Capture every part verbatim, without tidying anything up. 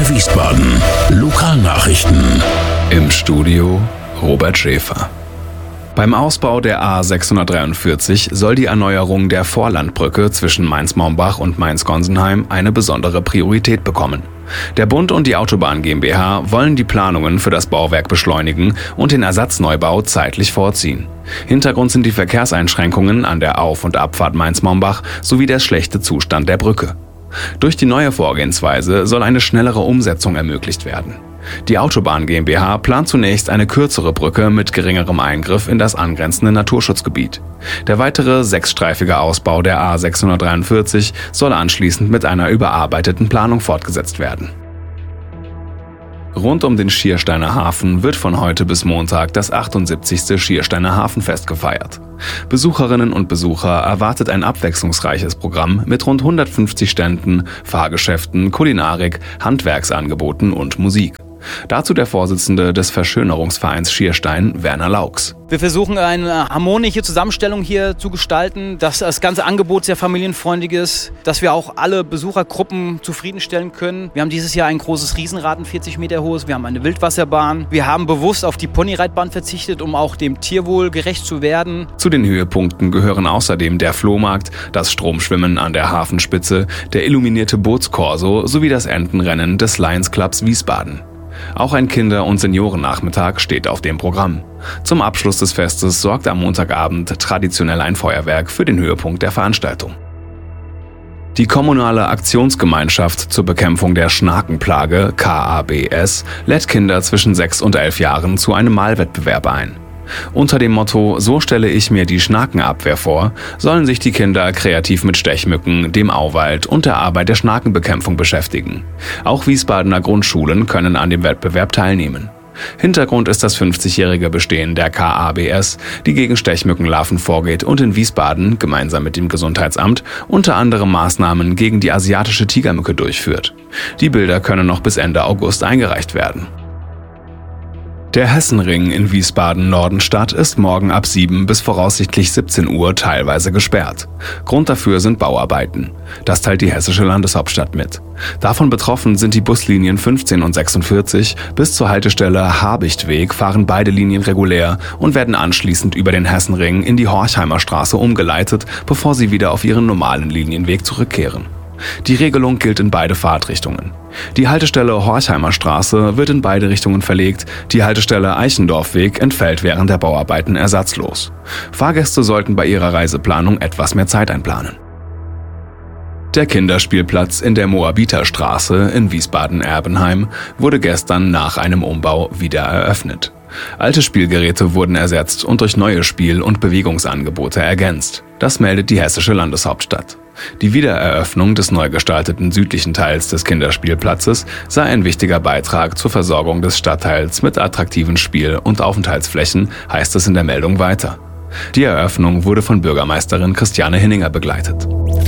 Antenne Wiesbaden. Lokalnachrichten. Im Studio Robert Schäfer. Beim Ausbau der A sechshundertdreiundvierzig soll die Erneuerung der Vorlandbrücke zwischen Mainz-Maumbach und Mainz-Gonsenheim eine besondere Priorität bekommen. Der Bund und die Autobahn GmbH wollen die Planungen für das Bauwerk beschleunigen und den Ersatzneubau zeitlich vorziehen. Hintergrund sind die Verkehrseinschränkungen an der Auf- und Abfahrt Mainz-Maumbach sowie der schlechte Zustand der Brücke. Durch die neue Vorgehensweise soll eine schnellere Umsetzung ermöglicht werden. Die Autobahn GmbH plant zunächst eine kürzere Brücke mit geringerem Eingriff in das angrenzende Naturschutzgebiet. Der weitere sechsstreifige Ausbau der A sechshundertdreiundvierzig soll anschließend mit einer überarbeiteten Planung fortgesetzt werden. Rund um den Schiersteiner Hafen wird von heute bis Montag das achtundsiebzigste Schiersteiner Hafenfest gefeiert. Besucherinnen und Besucher erwartet ein abwechslungsreiches Programm mit rund hundertfünfzig Ständen, Fahrgeschäften, Kulinarik, Handwerksangeboten und Musik. Dazu der Vorsitzende des Verschönerungsvereins Schierstein, Werner Laux. Wir versuchen eine harmonische Zusammenstellung hier zu gestalten, dass das ganze Angebot sehr familienfreundlich ist, dass wir auch alle Besuchergruppen zufriedenstellen können. Wir haben dieses Jahr ein großes Riesenrad, ein vierzig Meter hohes, wir haben eine Wildwasserbahn. Wir haben bewusst auf die Ponyreitbahn verzichtet, um auch dem Tierwohl gerecht zu werden. Zu den Höhepunkten gehören außerdem der Flohmarkt, das Stromschwimmen an der Hafenspitze, der illuminierte Bootskorso sowie das Entenrennen des Lions Clubs Wiesbaden. Auch ein Kinder- und Seniorennachmittag steht auf dem Programm. Zum Abschluss des Festes sorgt am Montagabend traditionell ein Feuerwerk für den Höhepunkt der Veranstaltung. Die kommunale Aktionsgemeinschaft zur Bekämpfung der Schnakenplage, K A B S, lädt Kinder zwischen sechs und elf Jahren zu einem Malwettbewerb ein. Unter dem Motto »So stelle ich mir die Schnakenabwehr vor« sollen sich die Kinder kreativ mit Stechmücken, dem Auwald und der Arbeit der Schnakenbekämpfung beschäftigen. Auch Wiesbadener Grundschulen können an dem Wettbewerb teilnehmen. Hintergrund ist das fünfzigjährige Bestehen der K A B S, die gegen Stechmückenlarven vorgeht und in Wiesbaden gemeinsam mit dem Gesundheitsamt unter anderem Maßnahmen gegen die asiatische Tigermücke durchführt. Die Bilder können noch bis Ende August eingereicht werden. Der Hessenring in Wiesbaden-Nordenstadt ist morgen ab sieben bis voraussichtlich siebzehn Uhr teilweise gesperrt. Grund dafür sind Bauarbeiten. Das teilt die hessische Landeshauptstadt mit. Davon betroffen sind die Buslinien fünfzehn und sechsundvierzig. Bis zur Haltestelle Habichtweg fahren beide Linien regulär und werden anschließend über den Hessenring in die Horchheimer Straße umgeleitet, bevor sie wieder auf ihren normalen Linienweg zurückkehren. Die Regelung gilt in beide Fahrtrichtungen. Die Haltestelle Horchheimer Straße wird in beide Richtungen verlegt, die Haltestelle Eichendorfweg entfällt während der Bauarbeiten ersatzlos. Fahrgäste sollten bei ihrer Reiseplanung etwas mehr Zeit einplanen. Der Kinderspielplatz in der Moabiterstraße in Wiesbaden-Erbenheim wurde gestern nach einem Umbau wieder eröffnet. Alte Spielgeräte wurden ersetzt und durch neue Spiel- und Bewegungsangebote ergänzt. Das meldet die hessische Landeshauptstadt. Die Wiedereröffnung des neu gestalteten südlichen Teils des Kinderspielplatzes sei ein wichtiger Beitrag zur Versorgung des Stadtteils mit attraktiven Spiel- und Aufenthaltsflächen, heißt es in der Meldung weiter. Die Eröffnung wurde von Bürgermeisterin Christiane Hinninger begleitet.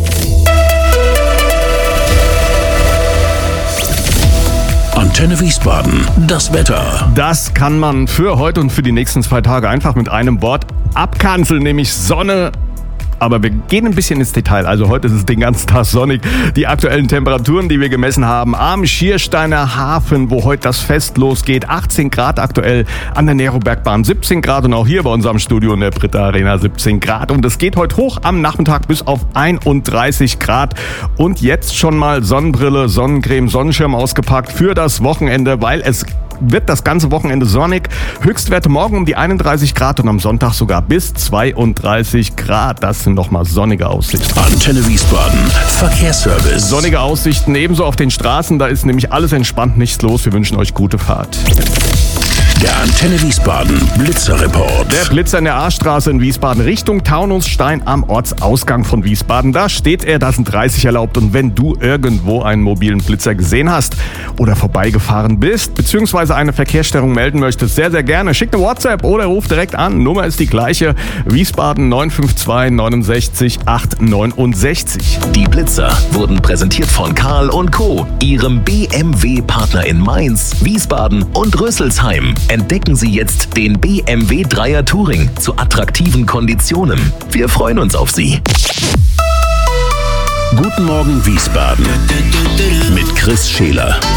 Antenne Wiesbaden, das Wetter. Das kann man für heute und für die nächsten zwei Tage einfach mit einem Wort abkanzeln, nämlich Sonne. Aber wir gehen ein bisschen ins Detail. Also heute ist es den ganzen Tag sonnig. Die aktuellen Temperaturen, die wir gemessen haben am Schiersteiner Hafen, wo heute das Fest losgeht. achtzehn Grad aktuell, an der Nerobergbahn siebzehn Grad und auch hier bei unserem Studio in der Britta Arena siebzehn Grad. Und es geht heute hoch am Nachmittag bis auf einunddreißig Grad. Und jetzt schon mal Sonnenbrille, Sonnencreme, Sonnenschirm ausgepackt für das Wochenende, weil es wird das ganze Wochenende sonnig. Höchstwerte morgen um die einunddreißig Grad und am Sonntag sogar bis zweiunddreißig Grad. Das sind nochmal sonnige Aussichten. Antenne Wiesbaden, Verkehrsservice. Sonnige Aussichten ebenso auf den Straßen. Da ist nämlich alles entspannt, nichts los. Wir wünschen euch gute Fahrt. Der Antenne Wiesbaden Blitzerreport. Der Blitzer in der A-Straße in Wiesbaden Richtung Taunusstein am Ortsausgang von Wiesbaden. Da steht er, da sind dreißig erlaubt. Und wenn du irgendwo einen mobilen Blitzer gesehen hast oder vorbeigefahren bist, beziehungsweise eine Verkehrsstörung melden möchtest, sehr, sehr gerne. Schick eine WhatsApp oder ruf direkt an. Nummer ist die gleiche. Wiesbaden neun fünf zwei neun sechs acht neun sechs. Die Blitzer wurden präsentiert von Karl und Co., ihrem B M W-Partner in Mainz, Wiesbaden und Rüsselsheim. Entdecken Sie jetzt den B M W Dreier Touring zu attraktiven Konditionen. Wir freuen uns auf Sie. Guten Morgen Wiesbaden mit Chris Scheler.